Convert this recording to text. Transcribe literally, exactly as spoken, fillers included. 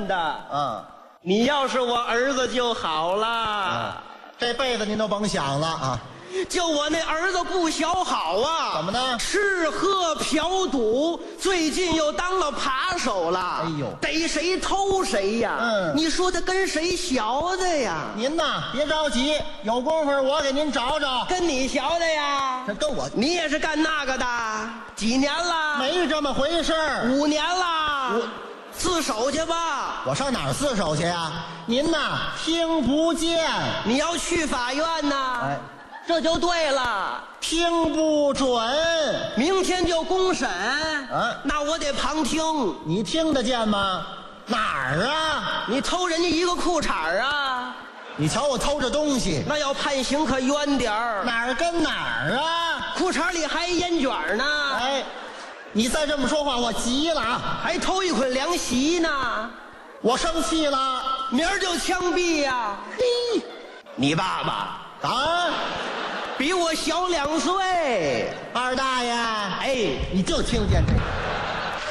问的。 嗯， 你要是我儿子就好了。 啊，这辈子您都甭想了啊！ 就我那儿子不小好啊！ 怎么呢？ 吃喝嫖赌，最近又当了扒手了。 哎呦， 逮谁偷谁呀！ 嗯， 你说他跟谁学的呀？ 您呐，别着急，有功夫我给您找找。 跟你学的呀？ 这跟我， 你也是干那个的？几年了？ 没这么回事儿。 五年了。 我自首去吧。 我上哪儿自首去呀？您呐，听不见。 你要去法院呐？ 哎， 这就对了。 听不准。 明天就公审。 啊， 那我得旁听。 你听得见吗？哪儿啊？ 你偷人家一个裤衩啊？ 你瞧我偷着东西， 那要判刑可冤点儿。 哪儿跟哪儿啊？ 裤衩里还烟卷呢。 哎，你再这么说话，我急了啊！ 还偷一捆凉席呢。 我生气了， 明儿就枪毙呀！嘿，你爸爸啊， 比我小两岁。 二大爷， 哎， 你就听见这个。